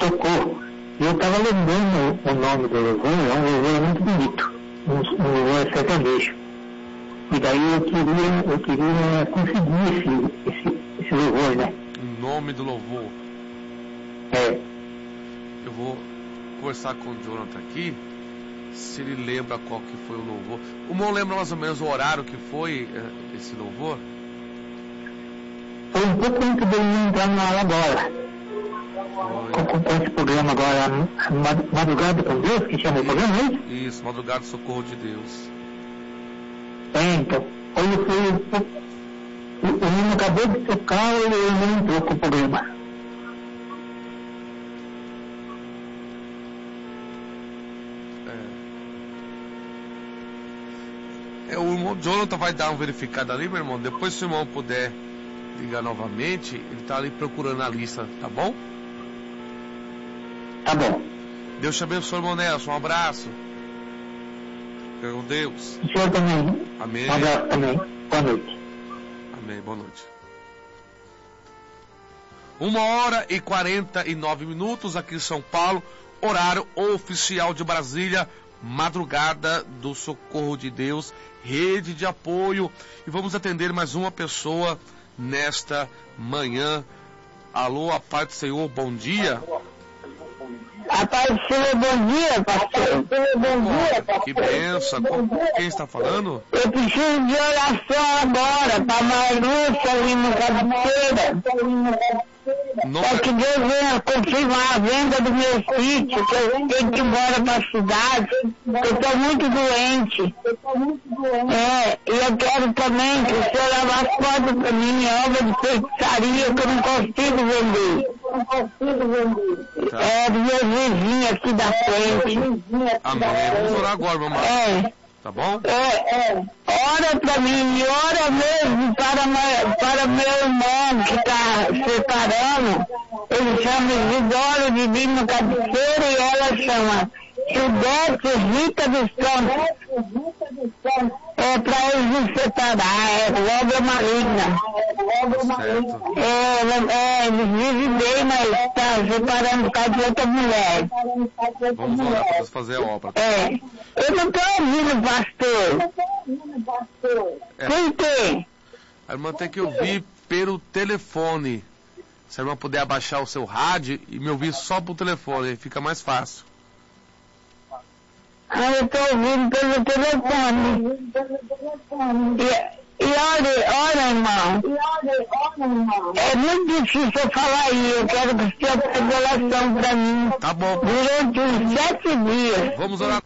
tocou. E eu estava lembrando o nome do louvor, é um louvor muito bonito, um louvor sertanejo. E daí eu queria conseguir esse louvor, né? O nome do louvor? É. Eu vou conversar com o Jonathan aqui, se ele lembra qual que foi o louvor. O irmão lembra mais ou menos o horário que foi esse louvor? Foi um pouco antes de eu entrar na aula agora. Com esse programa agora, Madrugada com Deus, que chama o programa, é isso? Isso, Madrugada do Socorro de Deus. Então, o menino acabou de tocar e ele não entrou com o programa. O irmão Jonathan vai dar uma verificada ali, meu irmão. Depois, se o irmão puder ligar novamente, ele está ali procurando a lista, tá bom? Tá bom. Deus te abençoe, irmão Nelson. Um abraço. Fica com Deus. O senhor também. Amém. Um abraço também. Boa noite. Amém. Boa noite. 1h49 aqui em São Paulo. Horário oficial de Brasília. Madrugada do Socorro de Deus. Rede de apoio. E vamos atender mais uma pessoa nesta manhã. Alô, a paz do Senhor. Bom dia. A paz do Senhor, bom dia, pastor. Bom dia, pastor. Que benção. Quem está falando? Eu preciso de oração agora para a Marlúcia ali no cabeceira. Para que Deus venha confirmar a venda do meu sítio, que eu tenho que ir embora para a cidade. Eu estou muito doente. E eu quero também que o senhor abra as portas para mim, obra de feitiçaria que eu não consigo vender. Tá. Do meu vizinho aqui da frente. Amém. Vamos orar agora, mamãe. Tá bom? Ora para mim, e ora mesmo para meu irmão que está separando. Ele chama Isidoro de Lima Cabeceira e ela chama Judete Rita dos Santos. Para eles não separar, obra maligna. Certo. Eles vivem bem, mas está separando por causa de outra mulher. Vamos orar para Deus fazer a obra. Eu não estou ouvindo, pastor. Por quê? A irmã tem que ouvir pelo telefone. Se a irmã puder abaixar o seu rádio e me ouvir só por telefone, aí fica mais fácil. Eu estou ouvindo pelo telefone. E olha, irmão. É muito difícil eu falar aí. Eu quero que o senhor faça oração para mim. Tá bom. Durante uns 7 dias. Vamos orar.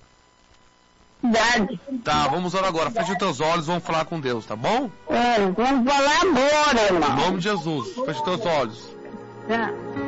Tá, vamos orar agora. Feche os teus olhos, vamos falar com Deus, tá bom? Vamos falar agora, irmão. Em nome de Jesus, feche os teus olhos. Tá.